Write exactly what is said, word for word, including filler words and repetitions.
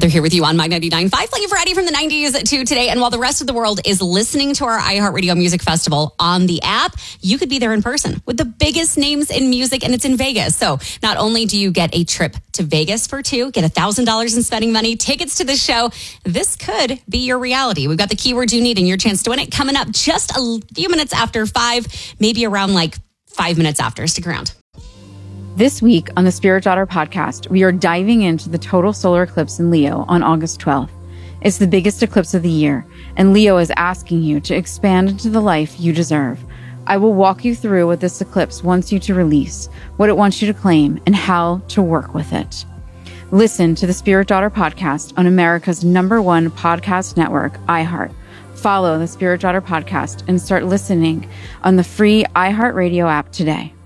Heather here with you on My ninety-nine point five, playing variety from the nineties to today. And while the rest of the world is listening to our iHeartRadio Music Festival on the app, you could be there in person with the biggest names in music, and it's in Vegas. So not only do you get a trip to Vegas for two, get one thousand dollars in spending money, tickets to the show, this could be your reality. We've got the keywords you need and your chance to win it coming up just a few minutes after five, maybe around like five minutes after. Stick around. This week on the Spirit Daughter podcast, we are diving into the total solar eclipse in Leo on August twelfth. It's the biggest eclipse of the year, and Leo is asking you to expand into the life you deserve. I will walk you through what this eclipse wants you to release, what it wants you to claim, and how to work with it. Listen to the Spirit Daughter podcast on America's number one podcast network, iHeart. Follow the Spirit Daughter podcast and start listening on the free iHeartRadio app today.